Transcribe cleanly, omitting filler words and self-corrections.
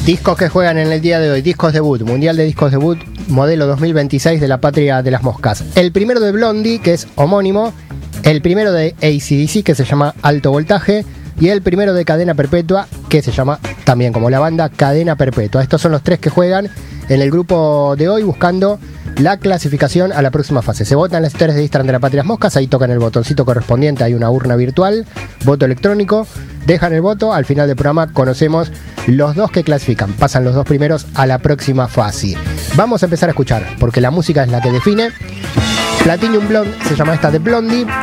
Discos que juegan en el día de hoy, discos debut, Mundial de Discos Debut, modelo 2026 de la Patria de las Moscas. El primero de Blondie, que es homónimo, el primero de AC/DC, que se llama Alto Voltaje, y el primero de Cadena Perpetua, que se llama también como la banda Cadena Perpetua. Estos son los tres que juegan en el grupo de hoy buscando la clasificación a la próxima fase. Se votan las historias de Instagram de la Patria de las Moscas, ahí tocan el botoncito correspondiente, hay una urna virtual, voto electrónico, dejan el voto, al final del programa conocemos los dos que clasifican, pasan los dos primeros a la próxima fase. Vamos a empezar a escuchar, porque la música es la que define. Platinum Blonde se llama esta de Blondie,